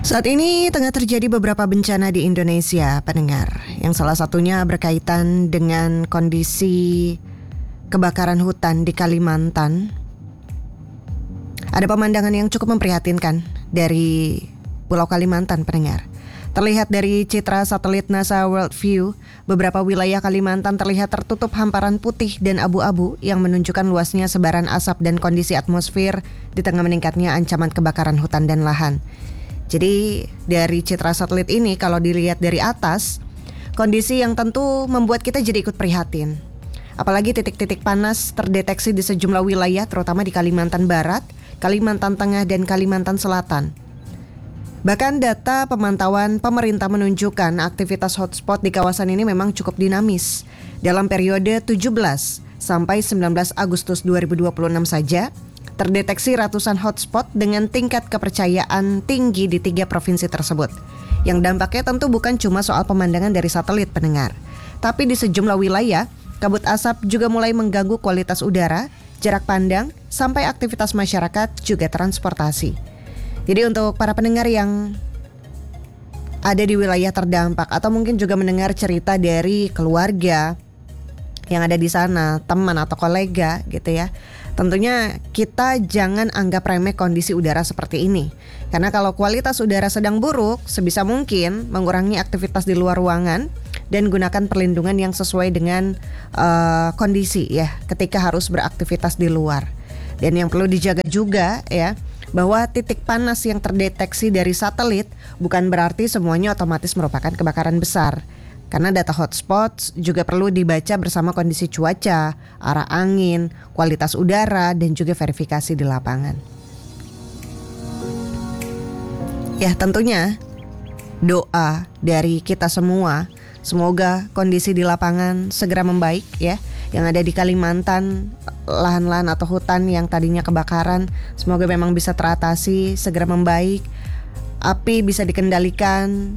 Saat ini tengah terjadi beberapa bencana di Indonesia, pendengar. Yang salah satunya berkaitan dengan kondisi kebakaran hutan di Kalimantan. Ada pemandangan yang cukup memprihatinkan dari Pulau Kalimantan, pendengar. Terlihat dari citra satelit NASA World View, beberapa wilayah Kalimantan terlihat tertutup hamparan putih dan abu-abu yang menunjukkan luasnya sebaran asap dan kondisi atmosfer di tengah meningkatnya ancaman kebakaran hutan dan lahan. Jadi dari citra satelit ini kalau dilihat dari atas, kondisi yang tentu membuat kita jadi ikut prihatin. Apalagi titik-titik panas terdeteksi di sejumlah wilayah terutama di Kalimantan Barat, Kalimantan Tengah dan Kalimantan Selatan. Bahkan data pemantauan pemerintah menunjukkan aktivitas hotspot di kawasan ini memang cukup dinamis. Dalam periode 17 sampai 19 Agustus 2026 saja, terdeteksi ratusan hotspot dengan tingkat kepercayaan tinggi di 3 provinsi tersebut. Yang dampaknya tentu bukan cuma soal pemandangan dari satelit, pendengar. Tapi di sejumlah wilayah, kabut asap juga mulai mengganggu kualitas udara, jarak pandang, sampai aktivitas masyarakat juga transportasi. Jadi untuk para pendengar yang ada di wilayah terdampak atau mungkin juga mendengar cerita dari keluarga yang ada di sana, teman atau kolega gitu ya. Tentunya kita jangan anggap remeh kondisi udara seperti ini. Karena kalau kualitas udara sedang buruk, sebisa mungkin mengurangi aktivitas di luar ruangan dan gunakan perlindungan yang sesuai dengan kondisi ya ketika harus beraktivitas di luar. Dan yang perlu dijaga juga ya, bahwa titik panas yang terdeteksi dari satelit bukan berarti semuanya otomatis merupakan kebakaran besar. Karena data hotspots juga perlu dibaca bersama kondisi cuaca, arah angin, kualitas udara, dan juga verifikasi di lapangan. Ya tentunya doa dari kita semua, semoga kondisi di lapangan segera membaik ya. Yang ada di Kalimantan, lahan-lahan atau hutan yang tadinya kebakaran, semoga memang bisa teratasi, segera membaik, api bisa dikendalikan,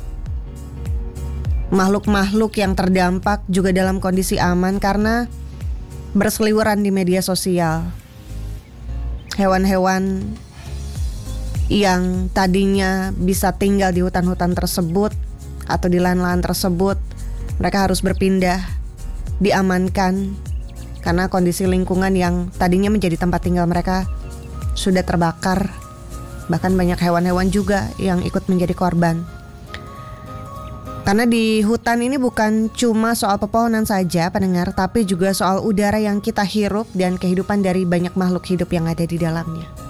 makhluk-makhluk yang terdampak juga dalam kondisi aman karena berseliweran di media sosial. Hewan-hewan yang tadinya bisa tinggal di hutan-hutan tersebut atau di lahan-lahan tersebut, mereka harus berpindah, diamankan karena kondisi lingkungan yang tadinya menjadi tempat tinggal mereka sudah terbakar. Bahkan banyak hewan-hewan juga yang ikut menjadi korban. Karena di hutan ini bukan cuma soal pepohonan saja pendengar, tapi juga soal udara yang kita hirup dan kehidupan dari banyak makhluk hidup yang ada di dalamnya.